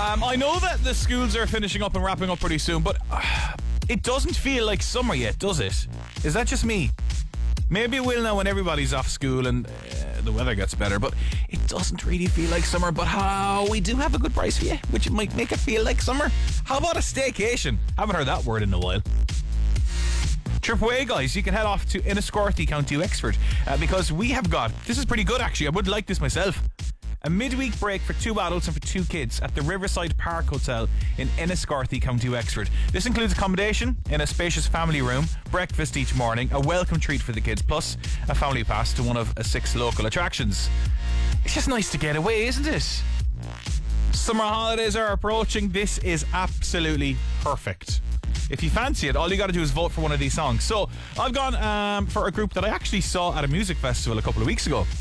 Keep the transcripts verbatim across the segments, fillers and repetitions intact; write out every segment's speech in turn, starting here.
Um, I know that the schools are finishing up and wrapping up pretty soon, but uh, it doesn't feel like summer yet, does it? Is that just me? Maybe it will now when everybody's off school and uh, the weather gets better, but it doesn't really feel like summer. But how we do have a good price for you, which might make it feel like summer. How about a staycation? Haven't heard that word in a while. Trip away, guys. You can head off to Enniscorthy, County Wexford, uh, because we have got, this is pretty good actually, I would like this myself, a midweek break for two adults and for two kids at the Riverside Park Hotel in Enniscorthy, County Wexford. This includes accommodation in a spacious family room, breakfast each morning, a welcome treat for the kids, plus a family pass to one of uh, six local attractions. It's just nice to get away, isn't it? Summer holidays are approaching. This is absolutely perfect. If you fancy it, all you got to do is vote for one of these songs. So I've gone um, for a group that I actually saw at a music festival a couple of weeks ago.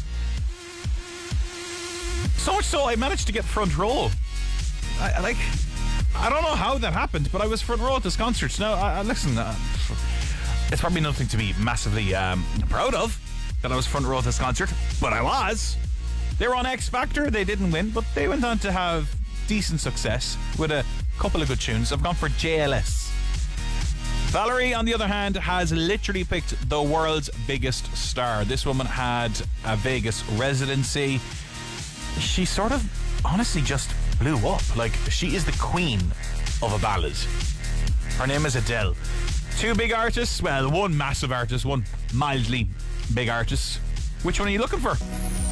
So much so I managed to get front row. I, I like, I don't know how that happened, but I was front row at this concert. Now, I, I, listen, uh, it's probably nothing to be massively um, proud of that I was front row at this concert, but I was. They were on X Factor. They didn't win, but they went on to have decent success with a couple of good tunes. I've gone for J L S. Valerie, on the other hand, has literally picked the world's biggest star. This woman had a Vegas residency. She sort of honestly just blew up. Like, she is the queen of a ballad. Her name is Adele. Two big artists, well, one massive artist, one mildly big artist. Which one are you looking for?